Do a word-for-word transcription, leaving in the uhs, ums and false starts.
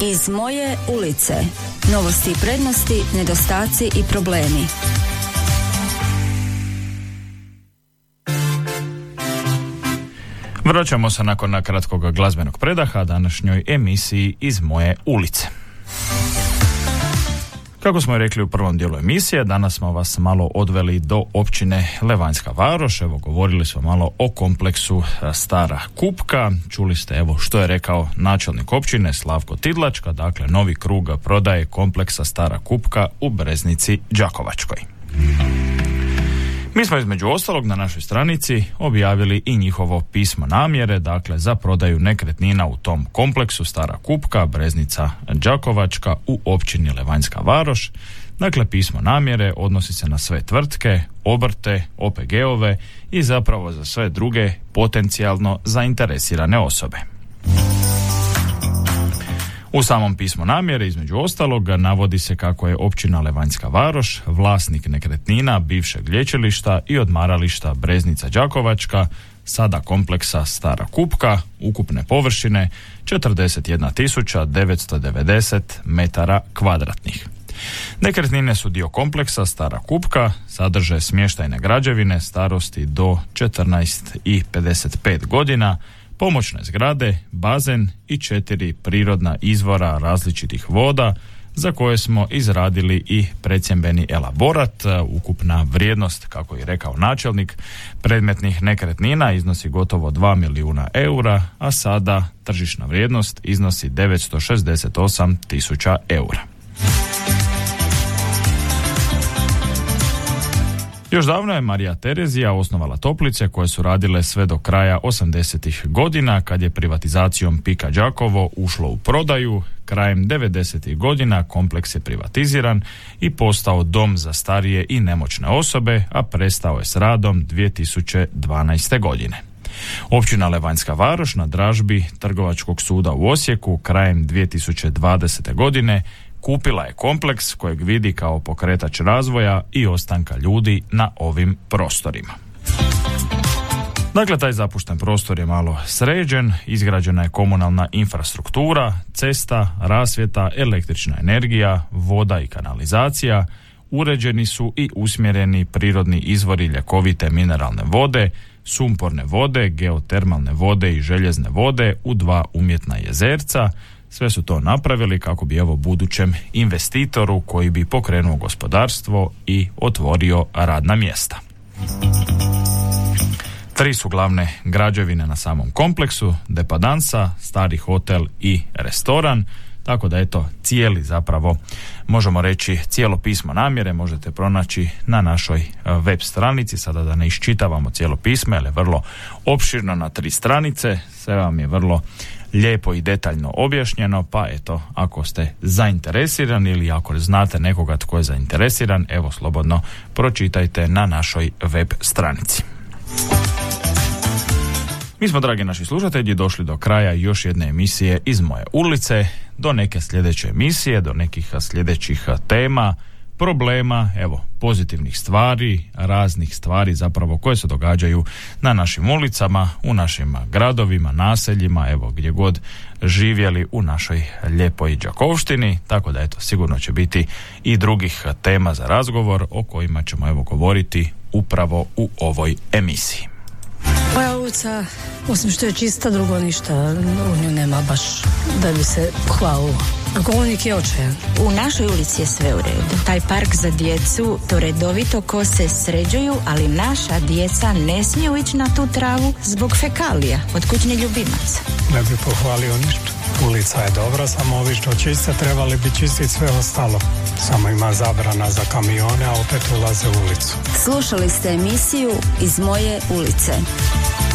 Iz moje ulice. Novosti i prednosti, nedostaci i problemi. Vraćamo se nakon kratkog glazbenog predaha današnjoj emisiji Iz moje ulice. Kako smo rekli u prvom dijelu emisije, danas smo vas malo odveli do općine Levanjska Varoš. Evo, govorili smo malo o kompleksu Stara Kupka. Čuli ste, evo, što je rekao načelnik općine Slavko Tidlačka, dakle, novi krug prodaje kompleksa Stara Kupka u Breznici Đakovačkoj. Mi smo između ostalog na našoj stranici objavili i njihovo pismo namjere, dakle za prodaju nekretnina u tom kompleksu Stara Kupka, Breznica Đakovačka u općini Levanjska Varoš. Dakle, pismo namjere odnosi se na sve tvrtke, obrte, O P G-ove i zapravo za sve druge potencijalno zainteresirane osobe. U samom pismu namjere, između ostalog, navodi se kako je općina Levanjska Varoš vlasnik nekretnina bivšeg lječilišta i odmarališta Breznica Đakovačka, sada kompleksa Stara Kupka, ukupne površine četrdeset jedna tisuća devetsto devedeset metara kvadratnih. Nekretnine su dio kompleksa Stara Kupka, sadrže smještajne građevine starosti do četrnaest i pedeset pet godina, pomoćne zgrade, bazen i četiri prirodna izvora različitih voda za koje smo izradili i precjembeni elaborat. Ukupna vrijednost, kako je rekao načelnik, predmetnih nekretnina iznosi gotovo dva milijuna eura, a sada tržišna vrijednost iznosi devetsto šezdeset osam tisuća eura. Još davno je Marija Terezija osnovala toplice koje su radile sve do kraja osamdesetih godina, kad je privatizacijom Pika Đakovo ušlo u prodaju. Krajem devedesetih godina kompleks je privatiziran i postao dom za starije i nemoćne osobe, a prestao je s radom dvije tisuće dvanaeste. godine. Općina Levanjska Varoš na dražbi Trgovačkog suda u Osijeku krajem dvije tisuće dvadesete. godine kupila je kompleks kojeg vidi kao pokretač razvoja i ostanka ljudi na ovim prostorima. Dakle, taj zapušten prostor je malo sređen, izgrađena je komunalna infrastruktura, cesta, rasvjeta, električna energija, voda i kanalizacija, uređeni su i usmjereni prirodni izvori ljekovite mineralne vode, sumporne vode, geotermalne vode i željezne vode u dva umjetna jezerca. Sve su to napravili kako bi evo budućem investitoru koji bi pokrenuo gospodarstvo i otvorio radna mjesta. Tri su glavne građevine na samom kompleksu, depadansa, stari hotel i restoran, tako da eto cijeli zapravo, možemo reći cijelo pismo namjere možete pronaći na našoj web stranici. Sada da ne iščitavamo cijelo pismo, jer je vrlo opširno na tri stranice, sve vam je vrlo lijepo i detaljno objašnjeno, pa eto, ako ste zainteresirani ili ako znate nekoga tko je zainteresiran, evo slobodno pročitajte na našoj web stranici. Mi smo, dragi naši slušatelji, došli do kraja još jedne emisije Iz moje ulice, do neke sljedeće emisije, do nekih sljedećih tema, problema, evo, pozitivnih stvari, raznih stvari zapravo koje se događaju na našim ulicama, u našim gradovima, naseljima, evo, gdje god živjeli u našoj lijepoj Đakovštini, tako da eto, sigurno će biti i drugih tema za razgovor o kojima ćemo evo govoriti upravo u ovoj emisiji. Moja ulica, osim što je čista, drugo ništa u nju nema baš da bi se hvalilo. Govornik je očajan. U našoj ulici je sve u redu. Taj park za djecu, to redovito kose sređuju, ali naša djeca ne smiju ići na tu travu zbog fekalija od kućnih ljubimaca. Ne bi pohvalio ništa. Ulica je dobra, samo ovi što čiste trebali bi čistiti sve ostalo. Samo ima zabrana za kamione, a opet ulaze u ulicu. Slušali ste emisiju Iz moje ulice.